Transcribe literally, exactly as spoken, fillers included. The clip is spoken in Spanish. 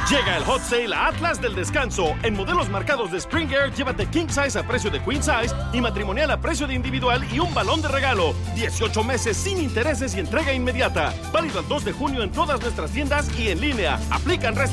Llega el Hot Sale a Atlas del Descanso. En modelos marcados de Springer, llévate King Size a precio de Queen Size y matrimonial a precio de individual y un balón de regalo. dieciocho meses sin intereses y entrega inmediata. Válido el dos de junio en todas nuestras tiendas y en línea. Aplican restricciones.